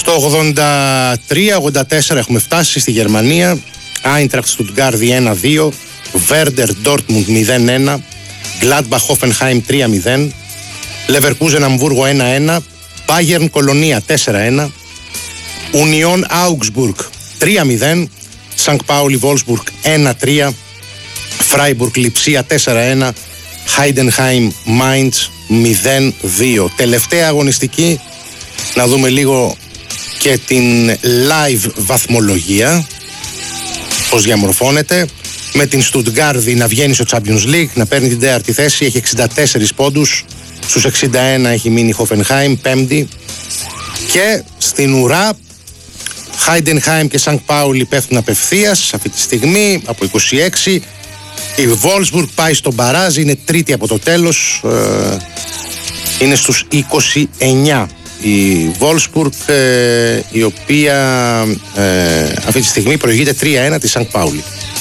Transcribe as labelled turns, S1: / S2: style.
S1: Στο 83-84 έχουμε φτάσει στη Γερμανία. Άιντραχτ Στουτγκάρδη 1-2, Βέρντερ Ντόρτμουντ 0-1, Γκλάντμπαχ Χόφενχάιμ 3-0, Λεβερκούζεν Αμβούργο 1-1, Μπάγερν Κολονία 4-1, Ουνιόν Άουγκσμπουργκ 3-0, Σανκ Πάουλι Βόλσμπουργκ 1-3, Φράιμπουργκ Λιψία 4-1, Χάιντενχάιμ Μάιντς 0-2. Τελευταία αγωνιστική, να δούμε λίγο και την live βαθμολογία, πώς διαμορφώνεται. Με την Στουτγκάρδη να βγαίνει στο Champions League, να παίρνει την τέταρτη θέση, έχει 64 πόντους, στους 61 έχει μείνει η Χόφενχάιμ, πέμπτη. Και στην ουρά, Χάιντενχάιμ και Σανκ Πάουλι πέφτουν απευθείας αυτή τη στιγμή από 26. Η Βόλσμπουργκ πάει στον μπαράζ, είναι τρίτη από το τέλος, είναι στους 29. Η Βόλσμπουργκ, η οποία αυτή τη στιγμή προηγείται 3-1 τη Σανκ Πάουλι.